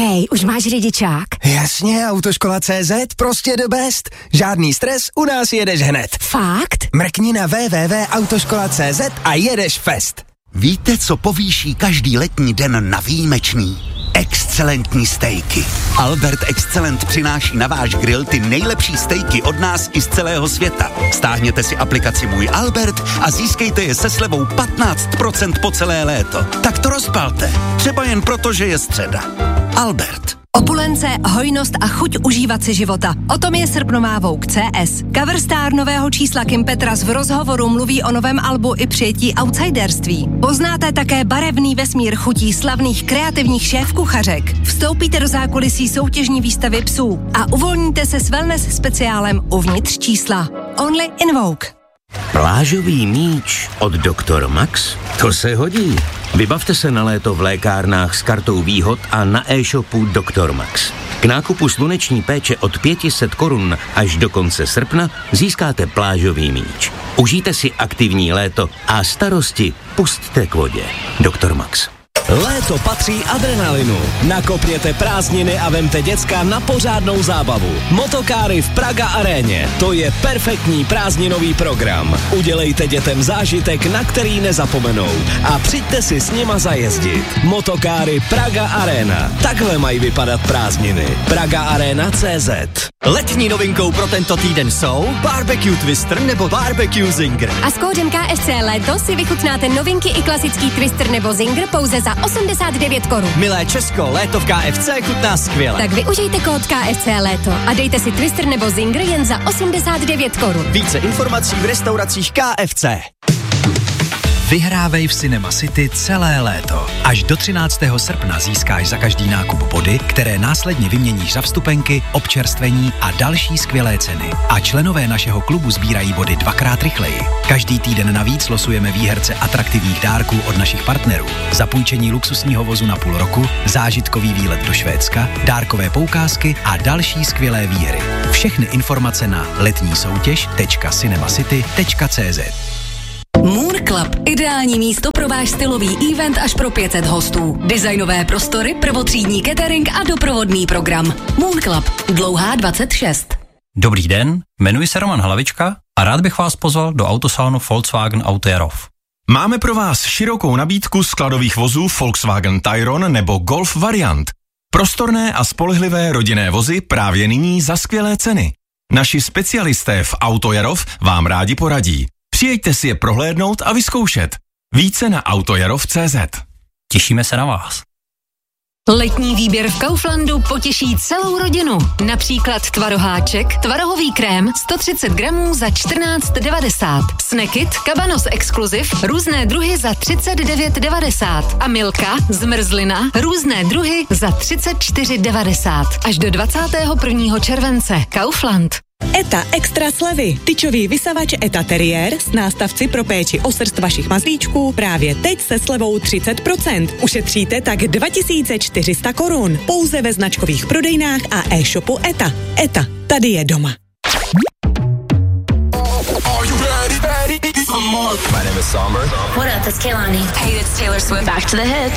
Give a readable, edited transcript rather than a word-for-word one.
Hej, už máš řidičák? Jasně, Autoškola.cz, prostě the best. Žádný stres, u nás jedeš hned. Fakt? Mrkni na www.autoškola.cz a jedeš fest. Víte, co povýší každý letní den na výjimečný? Excelentní stejky. Albert Excellent přináší na váš grill ty nejlepší stejky od nás i z celého světa. Stáhněte si aplikaci Můj Albert a získejte je se slevou 15% po celé léto. Tak to rozpalte. Třeba jen proto, že je středa. Albert. Opulence, hojnost a chuť užívat si života. O tom je srpnová Vogue CS. Coverstar nového čísla Kim Petras v rozhovoru mluví o novém albu i přijetí outsiderství. Poznáte také barevný vesmír chutí slavných kreativních šéfkuchařek. Vstoupíte do zákulisí soutěžní výstavy psů a uvolníte se s wellness speciálem uvnitř čísla. Only in Vogue. Plážový míč od Dr. Max? To se hodí. Vybavte se na léto v lékárnách s kartou výhod a na e-shopu Dr. Max. K nákupu sluneční péče od 500 korun až do konce srpna získáte plážový míč. Užijte si aktivní léto a starosti pusťte k vodě. Dr. Max. Léto patří adrenalinu. Nakopněte prázdniny a vemte děcka na pořádnou zábavu. Motokáry v Praga Aréně. To je perfektní prázdninový program. Udělejte dětem zážitek, na který nezapomenou. A přijďte si s nima zajezdit. Motokáry Praga Arena. Takhle mají vypadat prázdniny. PragaArena.cz. Letní novinkou pro tento týden jsou Barbecue Twister nebo Barbecue Zinger. A s kódem KFC Léto si vychutnáte novinky i klasický Twister nebo Zinger pouze za 89 korun. Milé Česko, léto v KFC chutná skvěle. Tak využijte kód KFC Léto a dejte si Twister nebo Zinger jen za 89 korun. Více informací v restauracích KFC. Vyhrávej v Cinema City celé léto. Až do 13. srpna získáš za každý nákup body, které následně vyměníš za vstupenky, občerstvení a další skvělé ceny. A členové našeho klubu sbírají body 2x rychleji. Každý týden navíc losujeme výherce atraktivních dárků od našich partnerů. Zapůjčení luxusního vozu na půl roku, zážitkový výlet do Švédska, dárkové poukázky a další skvělé výhry. Všechny informace na letnísoutěž.cinemacity.cz. Moon Club. Ideální místo pro váš stylový event až pro 500 hostů. Designové prostory, prvotřídní catering a doprovodný program. Moon Club. Dlouhá 26. Dobrý den, jmenuji se Roman Hlavička a rád bych vás pozval do autosalonu Volkswagen Auto Jarov. Máme pro vás širokou nabídku skladových vozů Volkswagen Tayron nebo Golf variant. Prostorné a spolehlivé rodinné vozy právě nyní za skvělé ceny. Naši specialisté v Auto Jarov vám rádi poradí. Přijeďte si je prohlédnout a vyzkoušet. Více na autojarov.cz. Těšíme se na vás. Letní výběr v Kauflandu potěší celou rodinu. Například tvaroháček, tvarohový krém 130 gramů za 14,90. Snackit, Cabanos Exclusive, různé druhy za 39,90. A Milka, zmrzlina, různé druhy za 34,90. Až do 21. července. Kaufland. ETA extra slevy. Tyčový vysavač ETA Terrier s nástavci pro péči o srst vašich mazlíčků právě teď se slevou 30%. Ušetříte tak 2400 korun. Pouze ve značkových prodejnách a e-shopu ETA. ETA. Tady je doma. My name is Somber. What up, it's Kehlani. Hey, it's Taylor Swift. Back to the hits.